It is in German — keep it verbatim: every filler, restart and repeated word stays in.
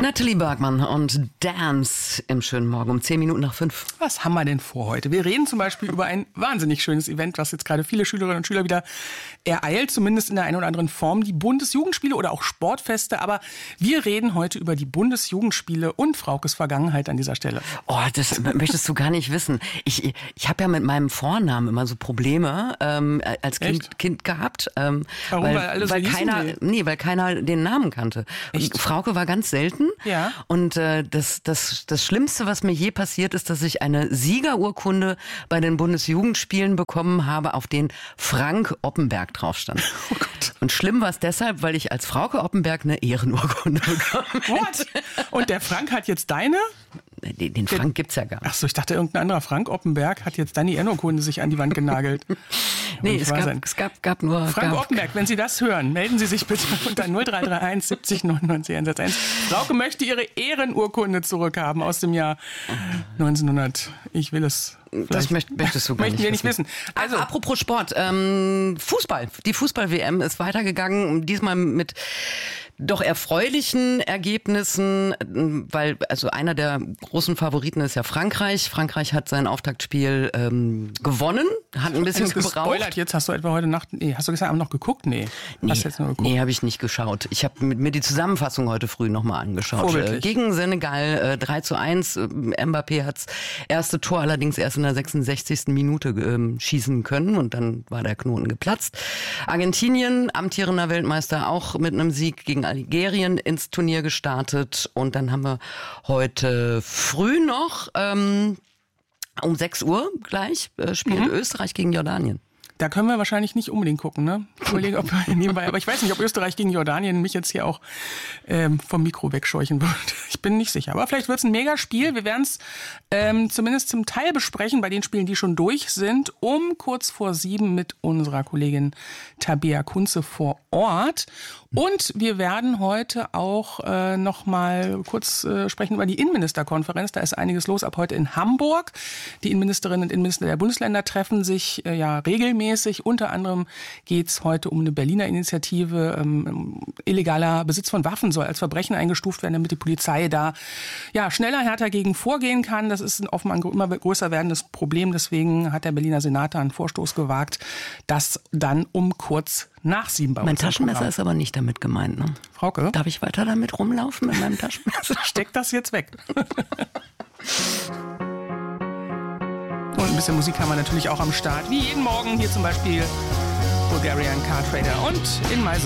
Natalie Bergmann und Dance im schönen Morgen um zehn Minuten nach fünf. Was haben wir denn vor heute? Wir reden zum Beispiel über ein wahnsinnig schönes Event, was jetzt gerade viele Schülerinnen und Schüler wieder ereilt, zumindest in der einen oder anderen Form, die Bundesjugendspiele oder auch Sportfeste. Aber wir reden heute über die Bundesjugendspiele und Fraukes Vergangenheit an dieser Stelle. Oh, das möchtest du gar nicht wissen. Ich, ich habe ja mit meinem Vornamen immer so Probleme ähm, als Kind, kind gehabt. Ähm, Warum? Weil, weil alle so weil hießen, keiner, nee. nee, weil keiner den Namen kannte. Echt? Frauke war ganz selten. Ja. Und äh, das, das, das Schlimmste, was mir je passiert ist, dass ich eine Siegerurkunde bei den Bundesjugendspielen bekommen habe, auf den Frank Oppenberg drauf stand. Oh Gott. Und schlimm war es deshalb, weil ich als Frauke Oppenberg eine Ehrenurkunde bekommen What? Und der Frank hat jetzt deine? Den, den Frank gibt's ja gar nicht. Ach so, ich dachte, irgendein anderer Frank Oppenberg hat jetzt deine Ehrenurkunde sich an die Wand genagelt. Nee, es gab, es gab, gab nur... Frank gab, Oppenberg, wenn Sie das hören, melden Sie sich bitte unter null drei drei eins siebzig neunundneunzig eins. Frauke möchte ihre Ehrenurkunde zurückhaben aus dem Jahr neunzehnhundert. Ich will es... Das möcht, möchtest du gar möchten nicht wir nicht wissen. Also, apropos Sport, ähm, Fußball. Die Fußball-W M ist weitergegangen, diesmal mit doch erfreulichen Ergebnissen, weil also einer der großen Favoriten ist ja Frankreich. Frankreich hat sein Auftaktspiel ähm, gewonnen, hat ein bisschen gebraucht. Gespoilert, jetzt hast du etwa heute Nacht, nee, hast du gestern Abend noch geguckt? Nee, nee, hast du jetzt nur geguckt? Nee, habe ich nicht geschaut. Ich habe mir die Zusammenfassung heute früh nochmal angeschaut. Vorbildlich. Äh, gegen Senegal äh, drei zu eins. Äh, Mbappé hat's erste Tor allerdings erst in der sechsundsechzigsten Minute ähm, schießen können und dann war der Knoten geplatzt. Argentinien, amtierender Weltmeister, auch mit einem Sieg gegen Algerien ins Turnier gestartet. Und dann haben wir heute früh noch ähm, um sechs Uhr gleich äh, spielt mhm. Österreich gegen Jordanien. Da können wir wahrscheinlich nicht unbedingt gucken, ne? Ich überlege, ob wir nebenbei, aber ich weiß nicht, ob Österreich gegen Jordanien mich jetzt hier auch ähm, vom Mikro wegscheuchen wird. Ich bin nicht sicher. Aber vielleicht wird es ein Megaspiel. Wir werden es ähm, zumindest zum Teil besprechen bei den Spielen, die schon durch sind, um kurz vor sieben mit unserer Kollegin Tabea Kunze vor Ort. Und wir werden heute auch äh, noch mal kurz äh, sprechen über die Innenministerkonferenz. Da ist einiges los ab heute in Hamburg. Die Innenministerinnen und Innenminister der Bundesländer treffen sich äh, ja regelmäßig. Unter anderem geht es heute um eine Berliner Initiative. Ähm, illegaler Besitz von Waffen soll als Verbrechen eingestuft werden, damit die Polizei da ja schneller, härter gegen vorgehen kann. Das ist ein offenbar ein immer größer werdendes Problem. Deswegen hat der Berliner Senat da einen Vorstoß gewagt, das dann um kurz nach sieben bei uns. Mein Taschenmesser ist aber nicht damit gemeint, ne? Frauke? Darf ich weiter damit rumlaufen mit meinem Taschenmesser? Steck das jetzt weg. Und ein bisschen Musik haben wir natürlich auch am Start. Wie jeden Morgen hier zum Beispiel Bulgarian Car Trader und in My